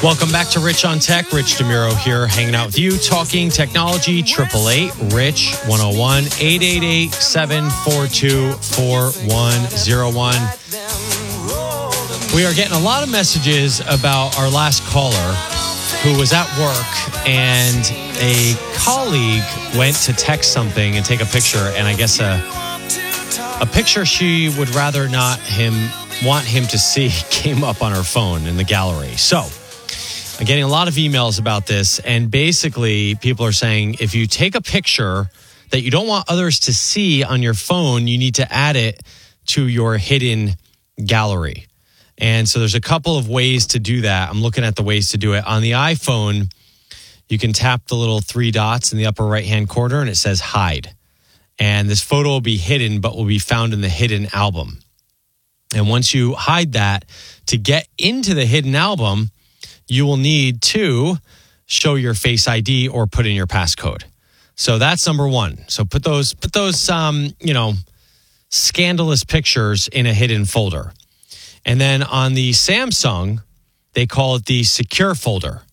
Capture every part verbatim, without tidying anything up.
Welcome back to Rich on Tech. Rich DeMuro here, hanging out with you, talking technology. Triple eight Rich one oh one eight eight eight seven four two four one zero one. We are getting a lot of messages about our last caller who was at work and a colleague went to text something and take a picture, and I guess a a picture she would rather not him want him to see came up on her phone in the gallery. So I'm getting a lot of emails about this, and basically people are saying if you take a picture that you don't want others to see on your phone, you need to add it to your hidden gallery. And so there's a couple of ways to do that. I'm looking at the ways to do it. On the iPhone, you can tap the little three dots in the upper right-hand corner, and it says hide. And this photo will be hidden, but will be found in the hidden album. And once you hide that, to get into the hidden album, you will need to show your Face I D or put in your passcode. So that's number one. So put those, put those, um, you know, scandalous pictures in a hidden folder. And then on the Samsung, they call it the secure folder.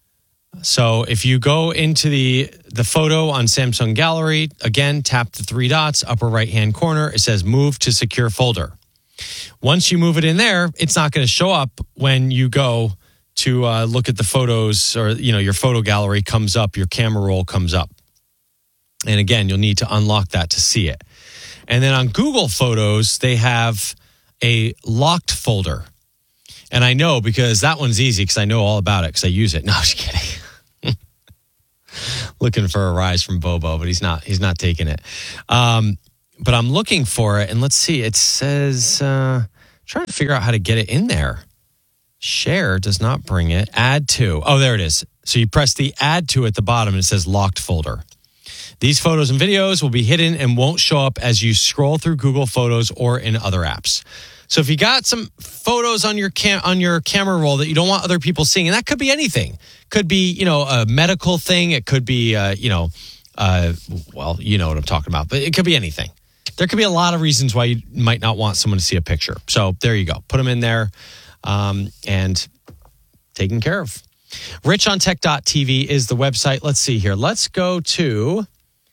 So if you go into the, the photo on Samsung Gallery, again, tap the three dots, upper right-hand corner, it says move to secure folder. Once you move it in there, it's not going to show up when you go to uh, look at the photos, or, you know, your photo gallery comes up, your camera roll comes up. And again, you'll need to unlock that to see it. And then on Google Photos, they have a locked folder. And I know because that one's easy because I know all about it because I use it. No, I'm just kidding. Looking for a rise from Bobo, but he's not, he's not taking it. Um, but I'm looking for it, and let's see. It says, uh, trying to figure out how to get it in there. Share does not bring it. Add to. Oh, there it is. So you press the add to at the bottom, and it says locked folder. These photos and videos will be hidden and won't show up as you scroll through Google Photos or in other apps. So if you got some photos on your cam- on your camera roll that you don't want other people seeing, and that could be anything. Could be, you know, a medical thing. It could be, uh, you know, uh, well, you know what I'm talking about, but it could be anything. There could be a lot of reasons why you might not want someone to see a picture. So there you go. Put them in there. Um, and taken care of. rich on tech dot t v is the website. Let's see here. Let's go to,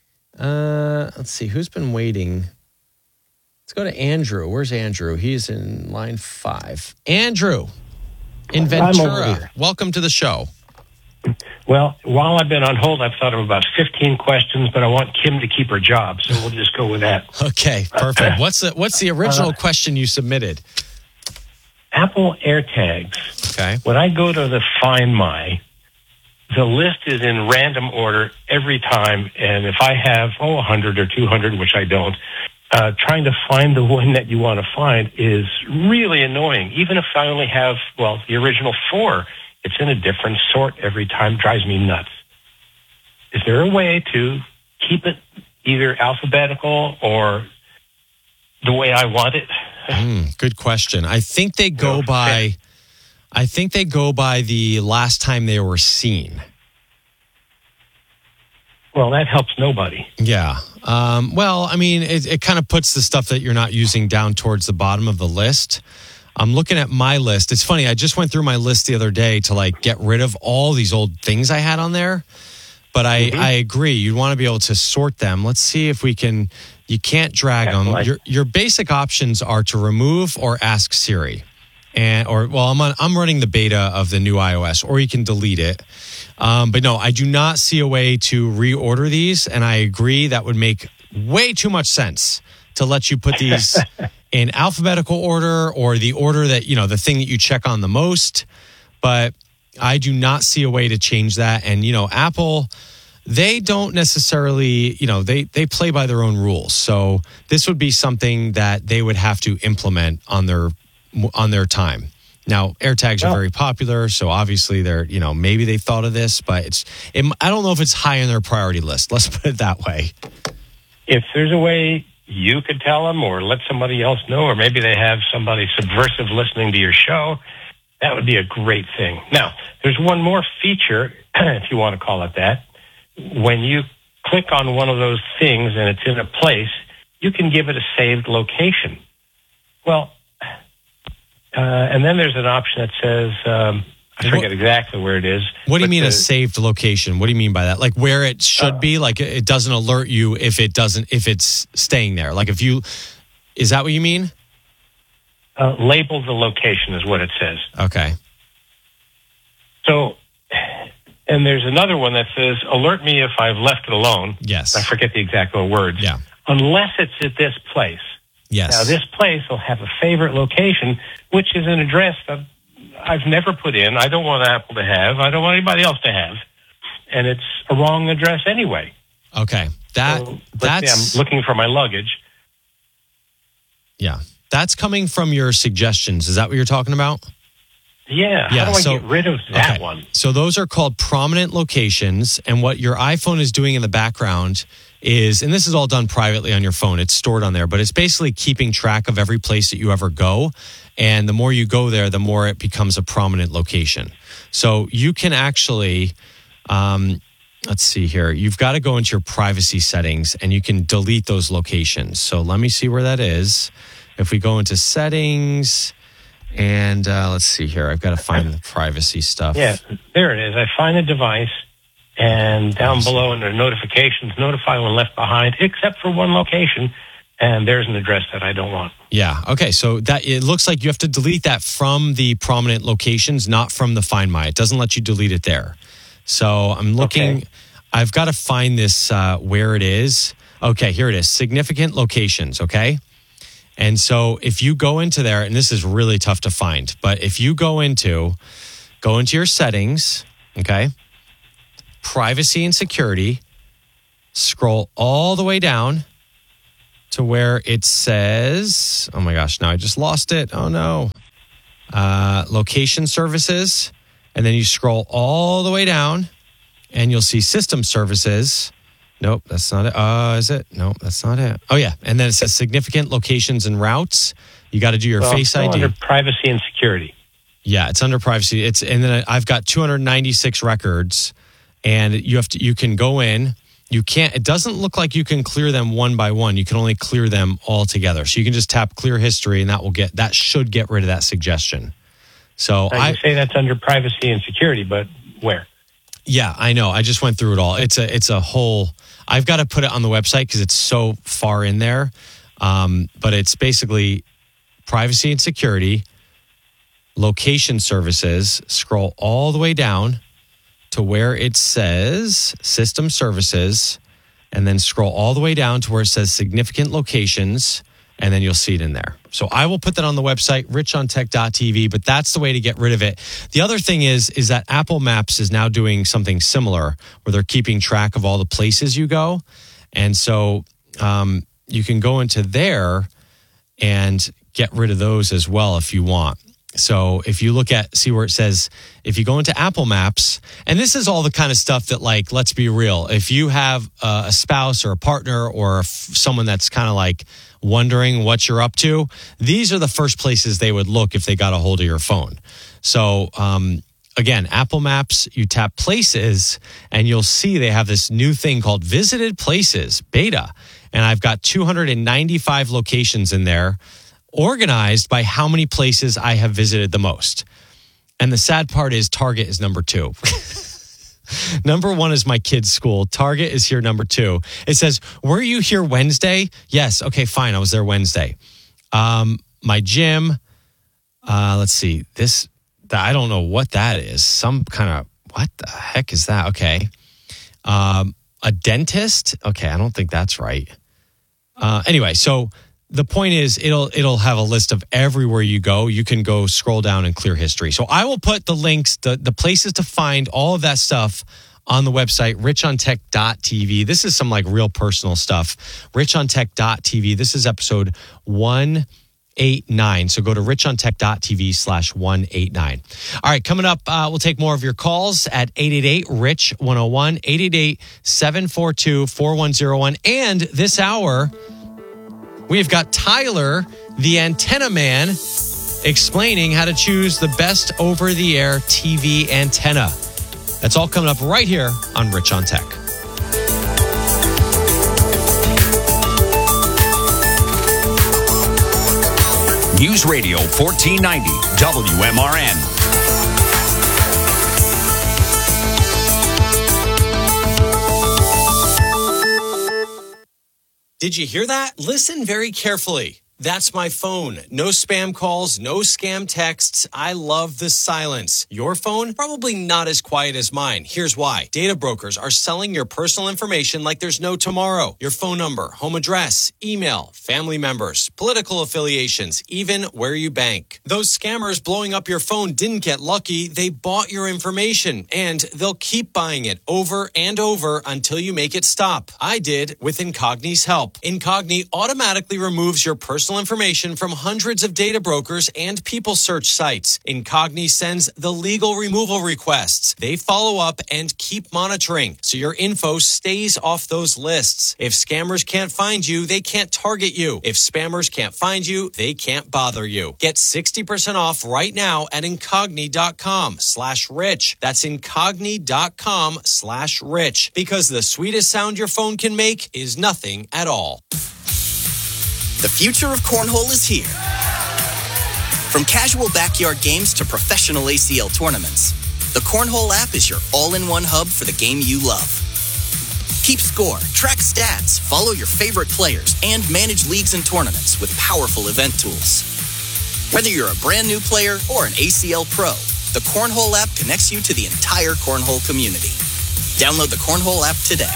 uh, let's see, who's been waiting? Let's go to Andrew. Where's Andrew? He's in line five. Andrew in Ventura. Welcome to the show. Well, while I've been on hold, I've thought of about fifteen questions, but I want Kim to keep her job, so we'll just go with that. Okay, perfect. What's the, what's the original uh, question you submitted? Apple AirTags. Okay. When I go to the Find My, the list is in random order every time. And if I have, oh, one hundred or two hundred, which I don't, uh, trying to find the one that you want to find is really annoying. Even if I only have, well, the original four, it's in a different sort every time. Drives me nuts. Is there a way to keep it either alphabetical or the way I want it? Mm, good question. I think they go by, I think they go by the last time they were seen. Well, that helps nobody. Yeah. Um, well, I mean, it, it kind of puts the stuff that you're not using down towards the bottom of the list. I'm looking at my list. It's funny. I just went through my list the other day to like get rid of all these old things I had on there. But I, mm-hmm. I agree. You want to be able to sort them. Let's see if we can. You can't drag them. Like, your your basic options are to remove or ask Siri, and or well, I'm on, I'm running the beta of the new iOS, or you can delete it. Um, but no, I do not see a way to reorder these, and I agree that would make way too much sense to let you put these in alphabetical order or the order that, you know, the thing that you check on the most. But I do not see a way to change that. And, you know, Apple, they don't necessarily, you know, they, they play by their own rules. So this would be something that they would have to implement on their, on their time. Now, AirTags well, are very popular, so obviously they're, you know, maybe they thought of this, but it's, it, I don't know if it's high on their priority list. Let's put it that way. If there's a way you could tell them or let somebody else know, or maybe they have somebody subversive listening to your show, that would be a great thing. Now, there's one more feature, if you want to call it that. When you click on one of those things and it's in a place, you can give it a saved location. Well, uh, and then there's an option that says, um, I forget exactly where it is. What do you but mean the, a saved location? What do you mean by that? Like where it should uh, be? Like it doesn't alert you if it doesn't, if it's staying there. Like if you, is that what you mean? Uh, label the location is what it says. Okay. So, and there's another one that says, alert me if I've left it alone. Yes. I forget the exact words. Yeah. Unless it's at this place. Yes. Now, this place will have a favorite location, which is an address that I've never put in. I don't want Apple to have. I don't want anybody else to have. And it's a wrong address anyway. Okay. That so, that's say I'm looking for my luggage. Yeah. That's coming from your suggestions. Is that what you're talking about? Yeah. How yeah, do I so, get rid of that okay. one? So those are called prominent locations. And what your iPhone is doing in the background is, and this is all done privately on your phone, it's stored on there, but it's basically keeping track of every place that you ever go. And the more you go there, the more it becomes a prominent location. So you can actually, um, let's see here, you've got to go into your privacy settings and you can delete those locations. So let me see where that is. If we go into settings and uh, let's see here, I've got to find the privacy stuff. Yeah, there it is. I find a device. And down below under notifications, notify when left behind, except for one location. And there's an address that I don't want. Yeah. Okay. So that it looks like you have to delete that from the prominent locations, not from the Find My. It doesn't let you delete it there. So I'm looking. Okay. I've got to find this uh, where it is. Okay. Here it is. Significant locations. Okay. And so if you go into there, and this is really tough to find, but if you go into, go into your settings. Okay. Privacy and security, scroll all the way down to where it says, oh my gosh, now I just lost it. Oh no. Uh, location services. And then you scroll all the way down and you'll see system services. Nope, that's not it. Uh, is it? Nope, that's not it. Oh yeah. And then it says significant locations and routes. You got to do your well, Face I D. Under privacy and security. Yeah, it's under privacy. It's, and then I've got two hundred ninety-six records. And you have to, you can go in, you can't, it doesn't look like you can clear them one by one. You can only clear them all together. So you can just tap clear history and that will get, that should get rid of that suggestion. So now I you say that's under privacy and security, but where? Yeah, I know. I just went through it all. It's a, it's a whole, I've got to put it on the website because it's so far in there. Um, but it's basically privacy and security, location services, scroll all the way down to where it says system services, and then scroll all the way down to where it says significant locations, and then you'll see it in there. So I will put that on the website, rich on tech dot t v, but that's the way to get rid of it. The other thing is, is that Apple Maps is now doing something similar where they're keeping track of all the places you go. And so um, you can go into there and get rid of those as well if you want. So if you look at, see where it says, if you go into Apple Maps, and this is all the kind of stuff that, like, let's be real. If you have uh, a spouse or a partner or someone that's kind of like wondering what you're up to, these are the first places they would look if they got a hold of your phone. So um, again, Apple Maps, you tap places and you'll see they have this new thing called Visited Places Beta. And I've got two hundred ninety-five locations in there, organized by how many places I have visited the most. And the sad part is Target is number two. Number one is my kid's school. Target is here number two. It says, were you here Wednesday? Yes. Okay, fine. I was there Wednesday. Um, my gym. Uh, let's see. This, I don't know what that is. Some kind of, what the heck is that? Okay. Um, a dentist. Okay. I don't think that's right. Uh, anyway, so the point is, it'll it'll have a list of everywhere you go. You can go scroll down and clear history. So I will put the links, the, the places to find all of that stuff on the website, rich on tech dot t v. This is some like real personal stuff. rich on tech dot t v. This is episode one eighty-nine. So go to rich on tech dot t v slash one eighty-nine. All right, coming up, uh, we'll take more of your calls at eight eight eight, R I C H, one oh one, eight eight eight, seven four two, four one oh one. And this hour, we've got Tyler, the antenna man, explaining how to choose the best over-the-air T V antenna. That's all coming up right here on Rich on Tech. News Radio fourteen ninety W M R N. Did you hear that? Listen very carefully. That's my phone. No spam calls, no scam texts. I love the silence. Your phone, probably not as quiet as mine. Here's why. Data brokers are selling your personal information like there's no tomorrow. Your phone number, home address, email, family members, political affiliations, even where you bank. Those scammers blowing up your phone didn't get lucky. They bought your information, and they'll keep buying it over and over until you make it stop. I did with Incogni's help. Incogni automatically removes your personal information from hundreds of data brokers and people search sites. Incogni sends the legal removal requests. They follow up and keep monitoring, so your info stays off those lists. If scammers can't find you, they can't target you. If spammers can't find you, they can't bother you. Get sixty percent off right now at incogni.com slash rich. That's incogni.com slash rich. Because the sweetest sound your phone can make is nothing at all. The future of cornhole is here. From casual backyard games to professional A C L tournaments, the Cornhole app is your all-in-one hub for the game you love. Keep score, track stats, follow your favorite players, and manage leagues and tournaments with powerful event tools. Whether you're a brand new player or an A C L pro, the Cornhole app connects you to the entire cornhole community. Download the Cornhole app today.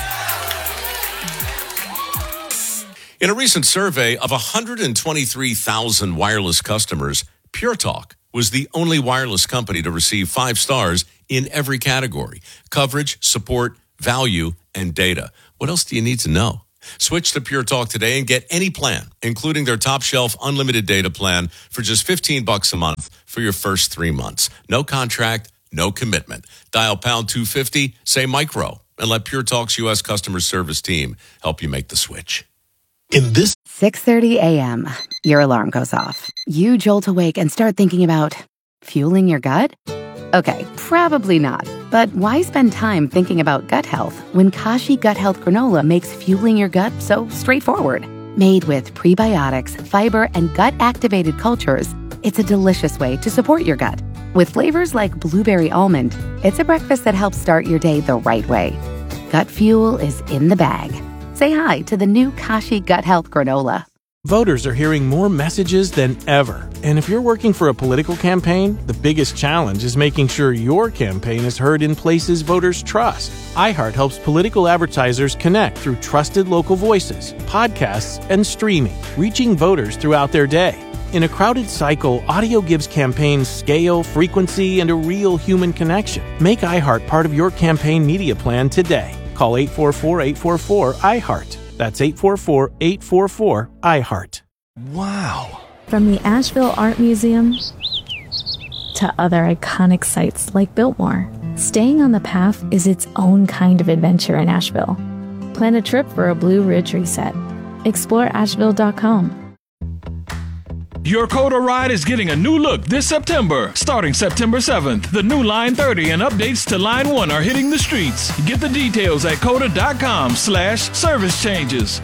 In a recent survey of one hundred twenty-three thousand wireless customers, Pure Talk was the only wireless company to receive five stars in every category: coverage, support, value, and data. What else do you need to know? Switch to Pure Talk today and get any plan, including their top shelf unlimited data plan, for just fifteen bucks a month for your first three months. No contract, no commitment. Dial pound two fifty, say micro, and let Pure Talk's U S customer service team help you make the switch. In this six thirty a.m., your alarm goes off. You jolt awake and start thinking about fueling your gut? Okay, probably not. But why spend time thinking about gut health when Kashi Gut Health Granola makes fueling your gut so straightforward? Made with prebiotics, fiber, and gut-activated cultures, it's a delicious way to support your gut. With flavors like blueberry almond, it's a breakfast that helps start your day the right way. Gut fuel is in the bag. Say hi to the new Kashi Gut Health Granola. Voters are hearing more messages than ever. And if you're working for a political campaign, the biggest challenge is making sure your campaign is heard in places voters trust. iHeart helps political advertisers connect through trusted local voices, podcasts, and streaming, reaching voters throughout their day. In a crowded cycle, audio gives campaigns scale, frequency, and a real human connection. Make iHeart part of your campaign media plan today. Call eight four four, eight four four, iHeart. That's eight four four, eight four four, iHeart. Wow. From the Asheville Art Museum to other iconic sites like Biltmore, staying on the path is its own kind of adventure in Asheville. Plan a trip for a Blue Ridge reset. Explore asheville dot com. Your Coda ride is getting a new look this September. Starting September seventh, the new Line thirty and updates to Line one are hitting the streets. Get the details at coda.com slash service changes.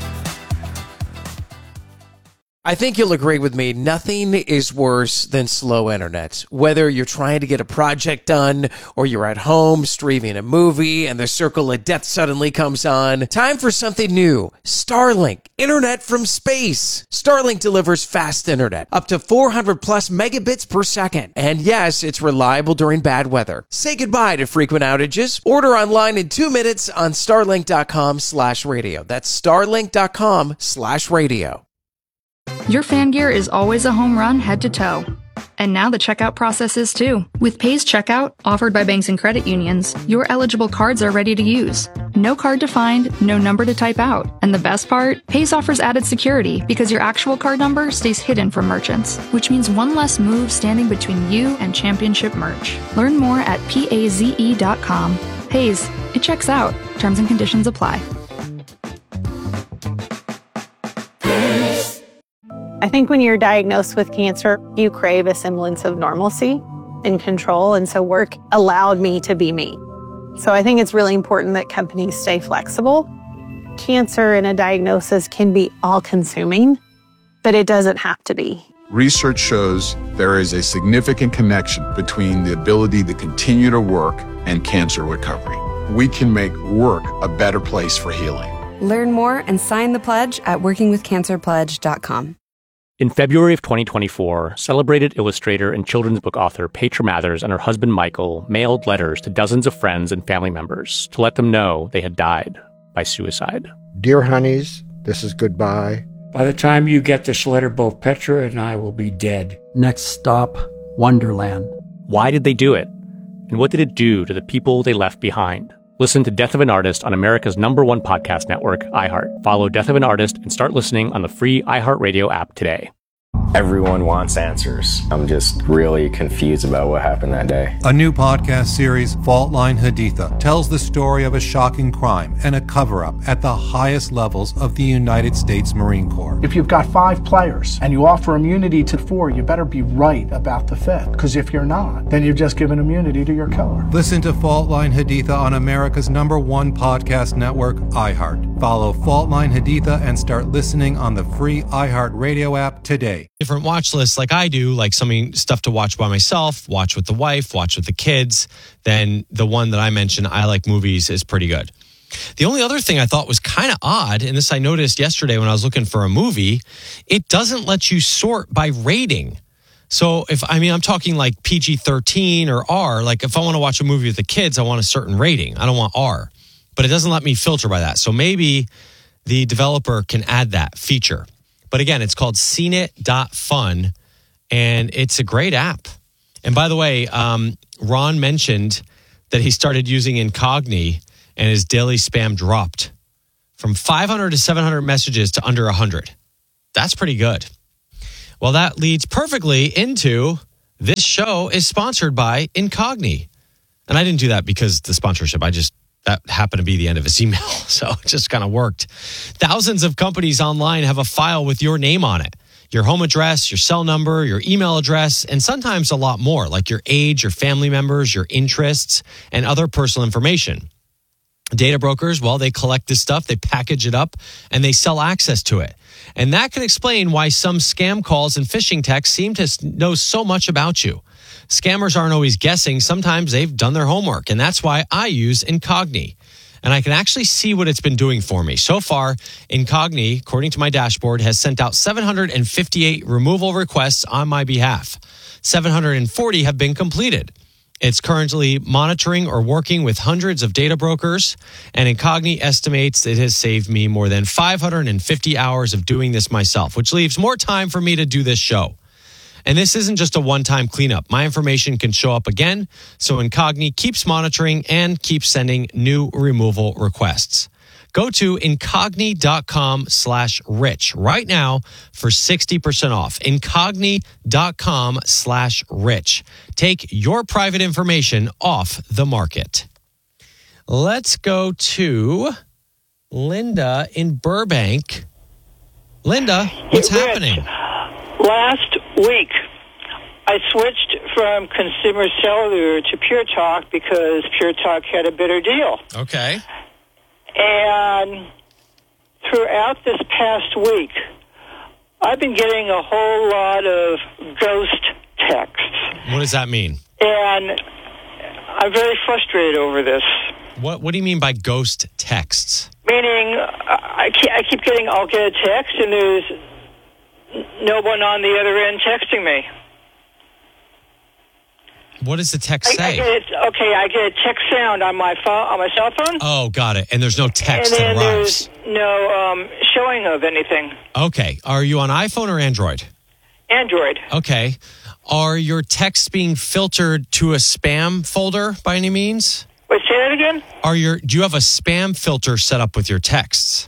I think you'll agree with me, nothing is worse than slow internet. Whether you're trying to get a project done or you're at home streaming a movie and the circle of death suddenly comes on, time for something new. Starlink, internet from space. Starlink delivers fast internet, up to four hundred plus megabits per second. And yes, it's reliable during bad weather. Say goodbye to frequent outages. Order online in two minutes on starlink.com slash radio. That's starlink.com slash radio. Your fan gear is always a home run head to toe. And now the checkout process is too. With Pays Checkout, offered by banks and credit unions, your eligible cards are ready to use. No card to find, no number to type out. And the best part? Pays offers added security because your actual card number stays hidden from merchants, which means one less move standing between you and championship merch. Learn more at paze dot com. Pays, it checks out. Terms and conditions apply. I think when you're diagnosed with cancer, you crave a semblance of normalcy and control, and so work allowed me to be me. So I think it's really important that companies stay flexible. Cancer and a diagnosis can be all-consuming, but it doesn't have to be. Research shows there is a significant connection between the ability to continue to work and cancer recovery. We can make work a better place for healing. Learn more and sign the pledge at working with cancer pledge dot com. In February of twenty twenty-four, celebrated illustrator and children's book author Petra Mathers and her husband Michael mailed letters to dozens of friends and family members to let them know they had died by suicide. Dear honeys, this is goodbye. By the time you get this letter, both Petra and I will be dead. Next stop, Wonderland. Why did they do it? And what did it do to the people they left behind? Listen to Death of an Artist on America's number one podcast network, iHeart. Follow Death of an Artist and start listening on the free iHeartRadio app today. Everyone wants answers. I'm just really confused about what happened that day. A new podcast series, Fault Line Haditha, tells the story of a shocking crime and a cover-up at the highest levels of the United States Marine Corps. If you've got five players and you offer immunity to four, you better be right about the fifth. Because if you're not, then you've just given immunity to your killer. Listen to Fault Line Haditha on America's number one podcast network, iHeart. Follow Fault Line Haditha and start listening on the free iHeart Radio app today. Different watch lists like I do, like something stuff to watch by myself, watch with the wife, watch with the kids. Then the one that I mentioned, I Like Movies, is pretty good. The only other thing I thought was kind of odd, and this I noticed yesterday when I was looking for a movie, it doesn't let you sort by rating. So if, I mean, I'm talking like P G thirteen or R, like if I want to watch a movie with the kids, I want a certain rating. I don't want R, but it doesn't let me filter by that. So maybe the developer can add that feature. But again, it's called seen it dot fun, and it's a great app. And by the way, um, Ron mentioned that he started using Incogni, and his daily spam dropped from five hundred to seven hundred messages to under one hundred. That's pretty good. Well, that leads perfectly into this show is sponsored by Incogni. And I didn't do that because the sponsorship. I just That happened to be the end of his email, so it just kind of worked. Thousands of companies online have a file with your name on it, your home address, your cell number, your email address, and sometimes a lot more, like your age, your family members, your interests, and other personal information. Data brokers, well, they collect this stuff, they package it up, and they sell access to it. And that can explain why some scam calls and phishing texts seem to know so much about you. Scammers aren't always guessing. Sometimes they've done their homework, and that's why I use Incogni. And I can actually see what it's been doing for me. So far, Incogni, according to my dashboard, has sent out seven hundred fifty-eight removal requests on my behalf. seven hundred forty have been completed. It's currently monitoring or working with hundreds of data brokers, and Incogni estimates it has saved me more than five hundred fifty hours of doing this myself, which leaves more time for me to do this show. And this isn't just a one-time cleanup. My information can show up again, so Incogni keeps monitoring and keeps sending new removal requests. Go to incogni.com slash rich right now for sixty percent off. Incogni.com slash rich. Take your private information off the market. Let's go to Linda in Burbank. Linda, what's Hey, Rich, happening? Last week, I switched from Consumer Cellular to Pure Talk because Pure Talk had a better deal. Okay. And throughout this past week, I've been getting a whole lot of ghost texts. What does that mean? And I'm very frustrated over this. What What do you mean by ghost texts? Meaning, I keep, I keep getting, I'll get a text and there's no one on the other end texting me. What does the text I, say? I get it, okay, I get a text sound on my phone, on my cell phone. Oh, got it. And there's no text and then that arrives. there's no um, showing of anything. Okay. Are you on iPhone or Android? Android. Okay. Are your texts being filtered to a spam folder by any means? Wait, say that again? Are your do you have a spam filter set up with your texts?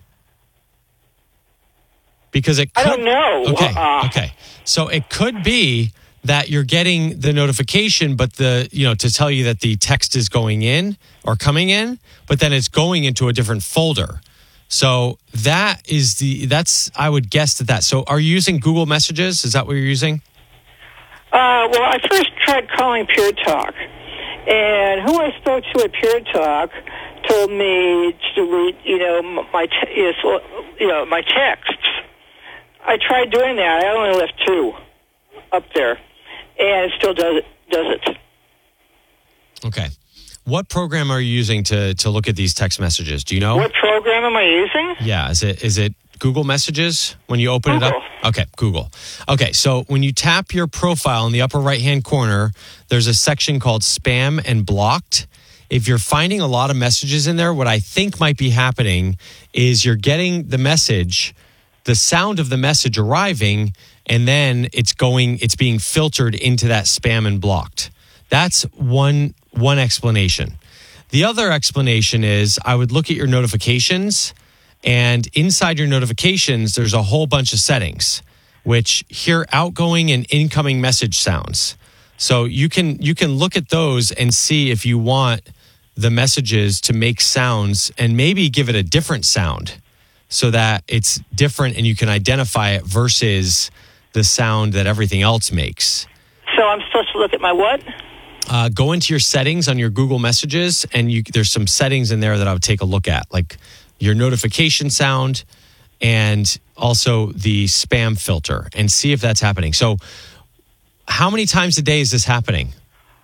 Because it could, I don't know. Okay. Uh, okay. So it could be that you're getting the notification, but the, you know, to tell you that the text is going in or coming in, but then it's going into a different folder. So that is the, that's, I would guess that that. So are you using Google Messages? Is that what you're using? Uh, well, I first tried calling Pure Talk, and who I spoke to at Pure Talk told me to delete, you know, my, te- you know, my texts. I tried doing that. I only left two up there, and it still does it. Does it? Okay. What program are you using to to look at these text messages? Do you know? What program am I using? Yeah. Is it is it Google Messages when you open Google. it up? Okay, Google. Okay, so when you tap your profile in the upper right-hand corner, there's a section called Spam and Blocked. If you're finding a lot of messages in there, what I think might be happening is you're getting the message, the sound of the message arriving, and then it's going, it's being filtered into that spam and blocked. That's one one explanation. The other explanation is I would look at your notifications, and inside your notifications, there's a whole bunch of settings, which hear outgoing and incoming message sounds. So you can you can look at those and see if you want the messages to make sounds and maybe give it a different sound so that it's different and you can identify it versus the sound that everything else makes. So I'm supposed to look at my what? Uh, go into your settings on your Google Messages, and you, there's some settings in there that I would take a look at, like your notification sound and also the spam filter, and see if that's happening. So how many times a day is this happening?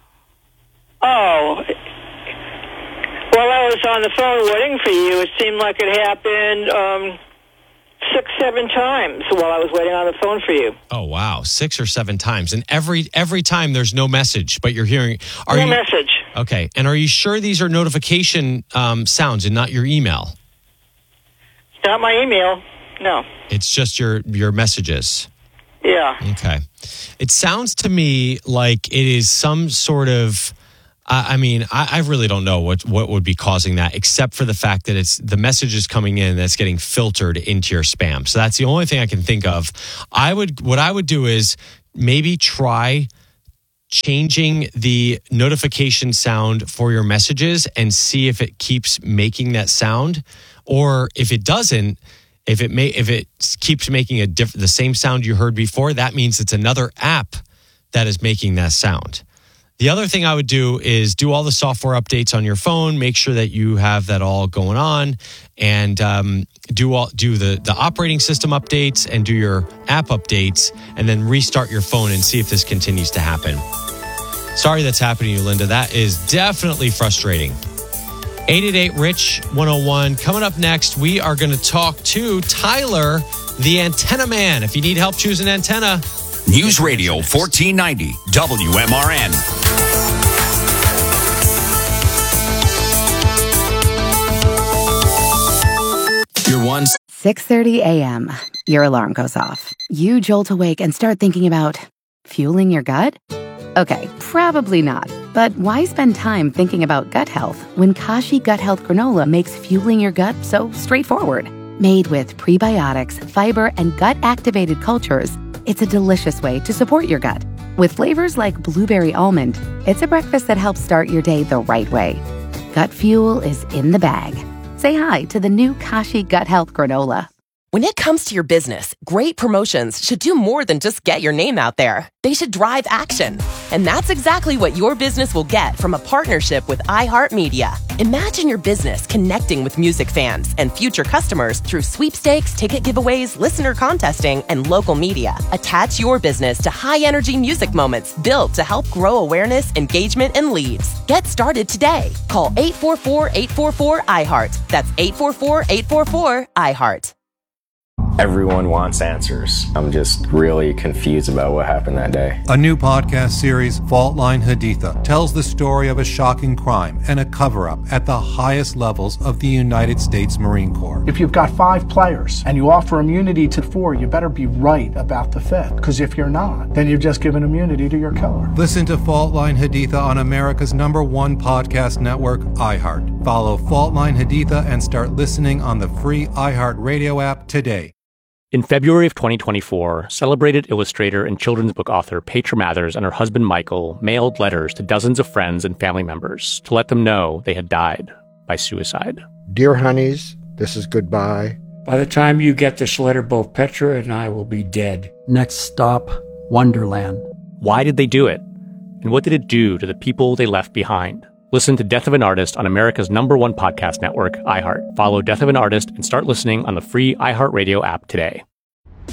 Oh, while I was on the phone waiting for you, it seemed like it happened um, six, seven times while I was waiting on the phone for you. Oh, wow. Six or seven times. And every every time there's no message, but you're hearing... Are no you, message. Okay. And are you sure these are notification um, sounds and not your email? It's not my email. No. It's just your, your messages. Yeah. Okay. It sounds to me like it is some sort of... I mean, I, I really don't know what, what would be causing that, except for the fact that it's the messages coming in that's getting filtered into your spam. So that's the only thing I can think of. I would, what I would do is maybe try changing the notification sound for your messages and see if it keeps making that sound, or if it doesn't, if it may, if it keeps making a diff, the same sound you heard before, that means it's another app that is making that sound. The other thing I would do is do all the software updates on your phone, make sure that you have that all going on, and um, do all do the, the operating system updates and do your app updates, and then restart your phone and see if this continues to happen. Sorry that's happening to you, Linda. That is definitely frustrating. eight eight eight, R I C H, one oh one. Coming up next, we are going to talk to Tyler, the antenna man. If you need help choosing antenna... News Radio fourteen ninety W M R N. Your one six thirty a.m. Your alarm goes off. You jolt awake and start thinking about fueling your gut? Okay, probably not. But why spend time thinking about gut health when Kashi Gut Health Granola makes fueling your gut so straightforward? Made with prebiotics, fiber, and gut-activated cultures, it's a delicious way to support your gut. With flavors like blueberry almond, it's a breakfast that helps start your day the right way. Gut fuel is in the bag. Say hi to the new Kashi Gut Health Granola. When it comes to your business, great promotions should do more than just get your name out there. They should drive action. And that's exactly what your business will get from a partnership with iHeartMedia. Imagine your business connecting with music fans and future customers through sweepstakes, ticket giveaways, listener contesting, and local media. Attach your business to high-energy music moments built to help grow awareness, engagement, and leads. Get started today. Call eight four four, eight four four, I heart. That's eight four four, eight four four, I heart. Everyone wants answers. I'm just really confused about what happened that day. A new podcast series, Fault Line Haditha, tells the story of a shocking crime and a cover-up at the highest levels of the United States Marine Corps. If you've got five players and you offer immunity to four, you better be right about the fifth. Because if you're not, then you've just given immunity to your killer. Listen to Fault Line Haditha on America's number one podcast network, iHeart. Follow Fault Line Haditha and start listening on the free iHeart Radio app today. In February of twenty twenty-four, celebrated illustrator and children's book author Petra Mathers and her husband Michael mailed letters to dozens of friends and family members to let them know they had died by suicide. Dear honeys, this is goodbye. By the time you get this letter, both Petra and I will be dead. Next stop, Wonderland. Why did they do it? And what did it do to the people they left behind? Listen to Death of an Artist on America's number one podcast network, iHeart. Follow Death of an Artist and start listening on the free iHeartRadio app today.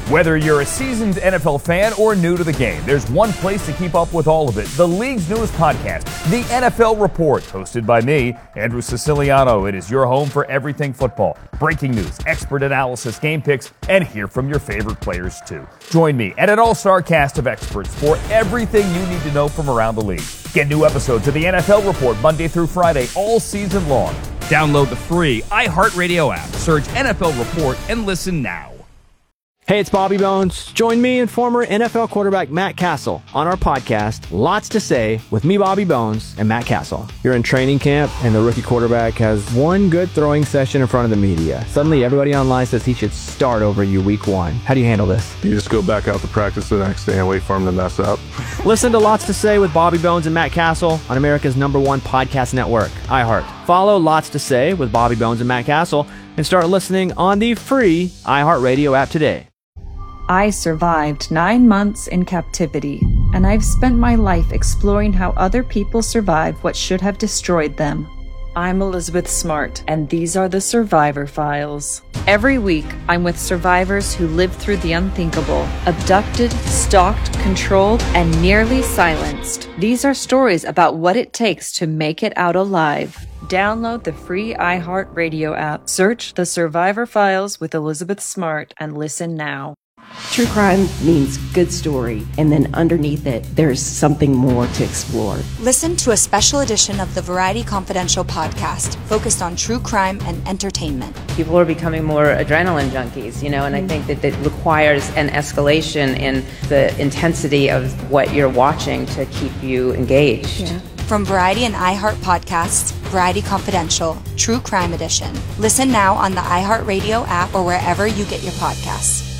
Whether you're a seasoned N F L fan or new to the game, there's one place to keep up with all of it. The league's newest podcast, The N F L Report, hosted by me, Andrew Siciliano. It is your home for everything football. Breaking news, expert analysis, game picks, and hear from your favorite players too. Join me and an all-star cast of experts for everything you need to know from around the league. Get new episodes of The N F L Report Monday through Friday all season long. Download the free iHeartRadio app. Search N F L Report and listen now. Hey, it's Bobby Bones. Join me and former N F L quarterback Matt Castle on our podcast, Lots to Say, with me, Bobby Bones, and Matt Castle. You're in training camp, and the rookie quarterback has one good throwing session in front of the media. Suddenly, everybody online says he should start over you week one. How do you handle this? You just go back out to practice the next day and wait for him to mess up. Listen to Lots to Say with Bobby Bones and Matt Castle on America's number one podcast network, iHeart. Follow Lots to Say with Bobby Bones and Matt Castle and start listening on the free iHeartRadio app today. I survived nine months in captivity, and I've spent my life exploring how other people survive what should have destroyed them. I'm Elizabeth Smart, and these are the Survivor Files. Every week, I'm with survivors who lived through the unthinkable, abducted, stalked, controlled, and nearly silenced. These are stories about what it takes to make it out alive. Download the free iHeartRadio app, search The Survivor Files with Elizabeth Smart, and listen now. True crime means good story, and then underneath it, there's something more to explore. Listen to a special edition of the Variety Confidential podcast focused on true crime and entertainment. People are becoming more adrenaline junkies, you know, and mm-hmm. I think that it requires an escalation in the intensity of what you're watching to keep you engaged. Yeah. From Variety and iHeart Podcasts, Variety Confidential, True Crime Edition. Listen now on the iHeartRadio app or wherever you get your podcasts.